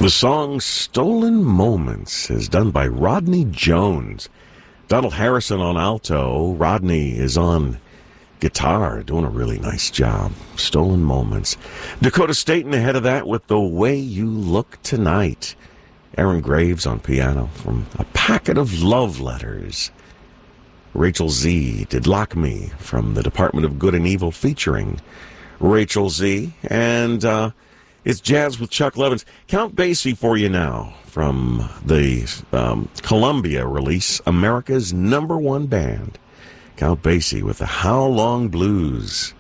The song Stolen Moments is done by Rodney Jones. Donald Harrison on alto. Rodney is on guitar, doing a really nice job. Stolen Moments. Dakota Staten ahead of that with The Way You Look Tonight. Aaron Graves on piano from A Packet of Love Letters. Rachel Z did Lock Me from The Department of Good and Evil featuring Rachel Z. And it's Jazz with Chuck Levins. Count Basie for you now from the Columbia release, America's #1 band. Count Basie with the How Long Blues.